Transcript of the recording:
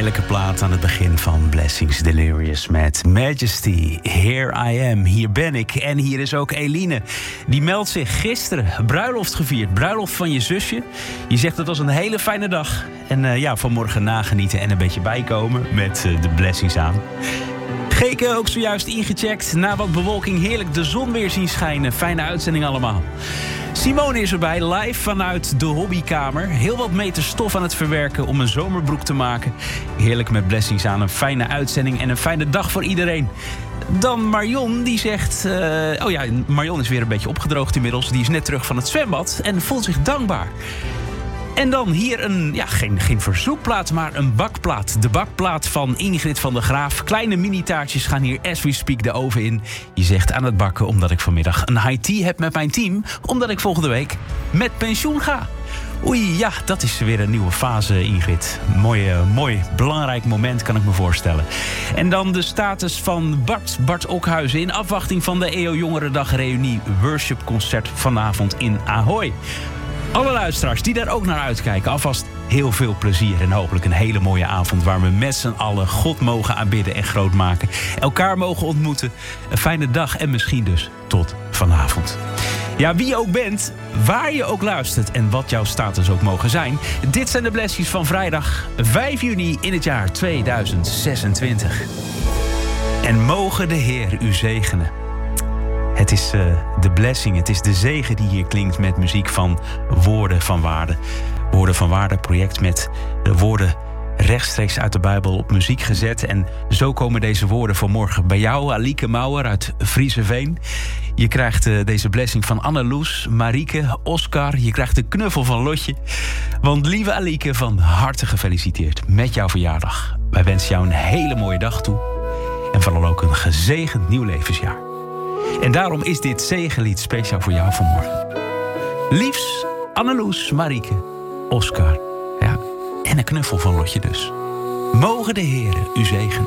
Heerlijke plaat aan het begin van Blessings Delirious met Majesty. Here I am, hier ben ik. En hier is ook Eline. Die meldt zich gisteren bruiloft gevierd. Bruiloft van je zusje. Je zegt het was een hele fijne dag. En vanmorgen nagenieten en een beetje bijkomen met de Blessings aan. Geke ook zojuist ingecheckt. Na wat bewolking heerlijk de zon weer zien schijnen. Fijne uitzending allemaal. Simone is erbij, live vanuit de hobbykamer. Heel wat meter stof aan het verwerken om een zomerbroek te maken. Heerlijk met Blessings aan, een fijne uitzending en een fijne dag voor iedereen. Dan Marion, die zegt... Marion is weer een beetje opgedroogd inmiddels. Die is net terug van het zwembad en voelt zich dankbaar. En dan hier geen verzoekplaat, maar een bakplaat. De bakplaat van Ingrid van der Graaf. Kleine mini-taartjes gaan hier as we speak de oven in. Je zegt aan het bakken omdat ik vanmiddag een high tea heb met mijn team. Omdat ik volgende week met pensioen ga. Oei, ja, dat is weer een nieuwe fase, Ingrid. Mooi, belangrijk moment, kan ik me voorstellen. En dan de status van Bart Okhuizen in afwachting van de EO Jongerendag Reunie Worship Concert vanavond in Ahoy. Alle luisteraars die daar ook naar uitkijken, alvast heel veel plezier en hopelijk een hele mooie avond waar we met z'n allen God mogen aanbidden en groot maken. Elkaar mogen ontmoeten. Een fijne dag en misschien dus tot vanavond. Ja, wie je ook bent, waar je ook luistert en wat jouw status ook mogen zijn. Dit zijn de Blessings van vrijdag 5 juni in het jaar 2026. En mogen de Heer u zegenen. Het is de blessing, het is de zegen die hier klinkt met muziek van Woorden van Waarde. Woorden van Waarde, project met de woorden rechtstreeks uit de Bijbel op muziek gezet. En zo komen deze woorden vanmorgen bij jou, Alieke Mauer uit Vriezeveen. Je krijgt deze blessing van Anneloes, Marieke, Oscar. Je krijgt de knuffel van Lotje. Want lieve Alieke, van harte gefeliciteerd met jouw verjaardag. Wij wensen jou een hele mooie dag toe. En vooral ook een gezegend nieuw levensjaar. En daarom is dit zegenlied speciaal voor jou vanmorgen. Liefs, Anneloes, Marieke, Oscar. Ja, en een knuffel van Lotje dus. Mogen de Heere u zegenen.